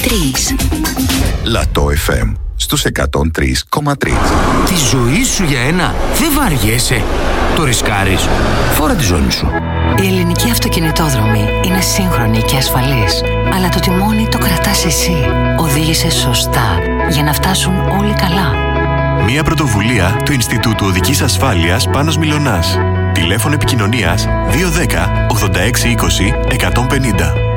Λατό FM στους 103,3. Τη ζωή σου για ένα δεν βαριέσαι. Το ρισκάρεις. Φόρα τη ζώνη σου. Η ελληνική αυτοκινητόδρομη είναι σύγχρονη και ασφαλής. Αλλά το τιμόνι το κρατάς εσύ. Οδήγησε σωστά για να φτάσουν όλοι καλά. Μια πρωτοβουλία του Ινστιτούτου Οδικής Ασφάλειας Πάνος Μιλωνάς. Τηλέφωνο επικοινωνίας 210 86 20 150.